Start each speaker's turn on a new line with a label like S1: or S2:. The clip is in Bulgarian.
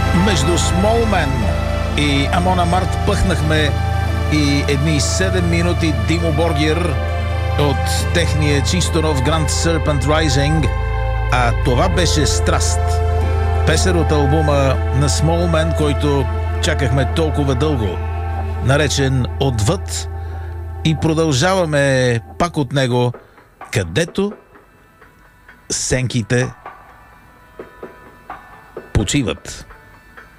S1: Между Smallman и Амон Амарт пъхнахме и едни 7 минути Димо Боргир от техния чисто нов Grand Serpent Rising, а това беше Страст. Песен от албума на Smallman, който чакахме толкова дълго, наречен Отвъд, и продължаваме пак от него, където сенките почиват.